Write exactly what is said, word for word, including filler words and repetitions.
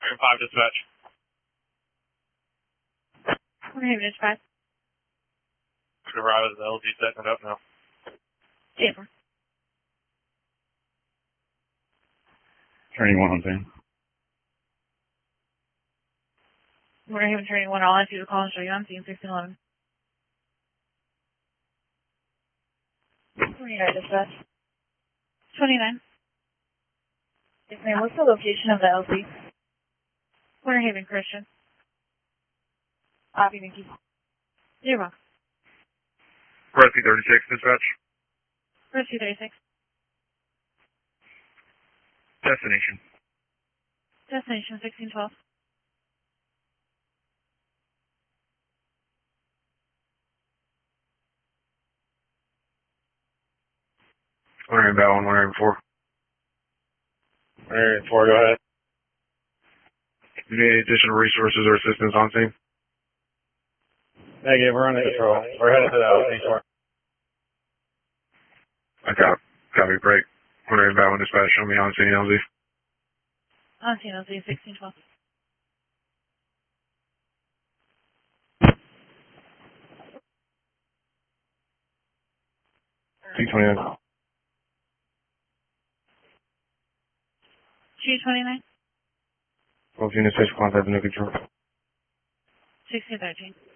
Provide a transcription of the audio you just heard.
five dispatch. We're having dispatch. Could arrive as the L G setting it up now. Safer. Training one on scene. We're having training one. I'll ask you to call and show you on scene sixteen eleven. twenty-nine dispatch. twenty-nine. Yes, ma'am. What's the location of the L C? We're having Christian. Copy, thank you. You're welcome. Rescue thirty-six dispatch. Rescue thirty-six. Destination. Destination sixteen twelve. One area about one, one area before. One area before, go ahead. Do you need any additional resources or assistance on scene? Negative, we're on the patrol. We're headed to the L C four. I got copy break. One area about one dispatch. Show me on scene L Z. On scene L Z sixteen twelve. T twenty-nine. G twenty-nine. twelve units, six contact, no control. sixteen thirteen.